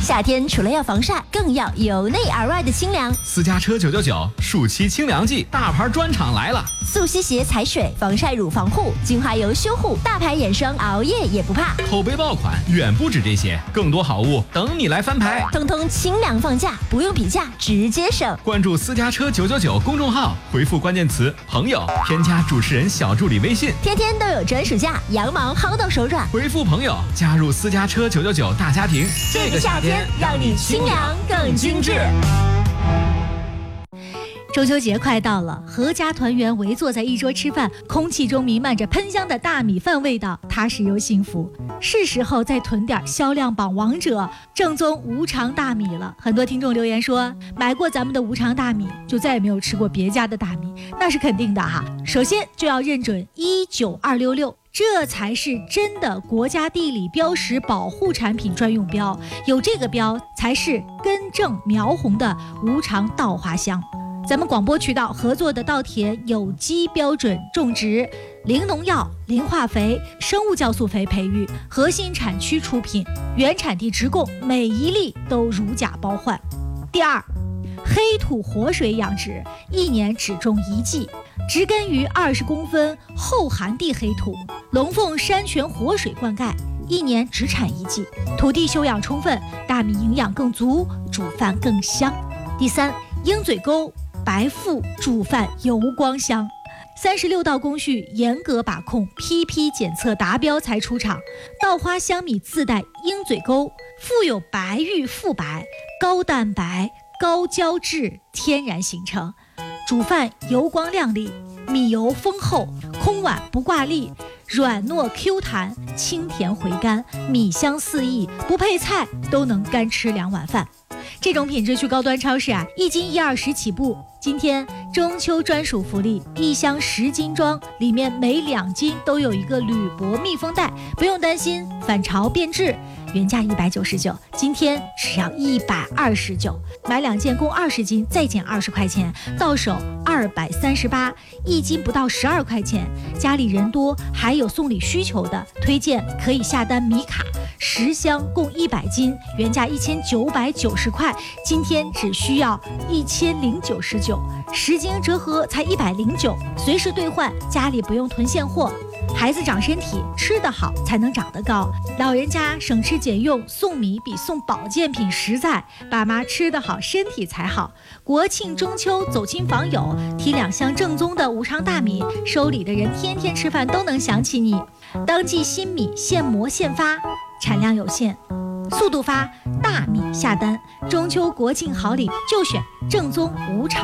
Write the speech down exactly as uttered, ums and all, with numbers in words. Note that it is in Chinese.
夏天除了要防晒，更要由内而外的清凉。 私家车九九九暑期清凉季，大牌专场来了！ 速吸鞋踩水，防晒乳防护，精华油修护，大牌眼霜熬夜也不怕。 口碑爆款远不止这些，更多好物等你来翻牌。 通通清凉放价，不用比价，直接省。 关注私家车九九九公众号，回复关键词朋友，添加主持人小助理微信， 天天都有专属价，羊毛薅到手软。 回复朋友，加入私家车九九九大家庭。 这个夏天让你清凉更精致。 中秋节快到了，阖家团圆围坐在一桌吃饭，空气中弥漫着喷香的大米饭味道，踏实又幸福。是时候再囤点销量榜王者正宗无常大米了。很多听众留言说，买过咱们的无常大米就再也没有吃过别家的大米，那是肯定的哈。首先就要认准一九二六六，这才是真的国家地理标识保护产品专用标，有这个标才是根正苗红的无常稻花香。咱们广播渠道合作的稻田有机标准种植，零农药、零化肥、生物酵素肥培育，核心产区出品，原产地直供，每一粒都如假包换。第二，黑土活水养殖，一年只种一季，植根于二十公分厚寒地黑土，龙凤山泉活水灌溉，一年只产一季，土地休养充分，大米营养更足，煮饭更香。第三，鹰嘴沟白腹煮饭油光香，三十六道工序严格把控，批批检测达标才出厂。稻花香米自带鹰嘴沟，富有白玉富白，高蛋白高胶质天然形成，煮饭油光亮丽，米油丰厚，空碗不挂粒，软糯 Q 弹，清甜回甘，米香四溢，不配菜都能干吃两碗饭。这种品质去高端超市啊，一斤一二十起步。今天中秋专属福利，一箱十斤装，里面每两斤都有一个铝箔密封袋，不用担心反潮变质。原价一百九十九，今天只要一百二十九，买两件共二十斤，再减二十块钱，到手二百三十八，一斤不到十二块钱。家里人多，还有送礼需求的，推荐可以下单米卡，十箱共一百斤，原价一千九百九十块，今天只需要一千零九十九，十斤折合才一百零九，随时兑换，家里不用囤现货。孩子长身体，吃得好才能长得高，老人家省吃俭用，送米比送保健品实在，爸妈吃得好身体才好。国庆中秋走亲访友，提两箱正宗的无常大米，收礼的人天天吃饭都能想起你。当季新米现磨现发，产量有限，速度发，大米下单。中秋国庆好礼就选正宗无常。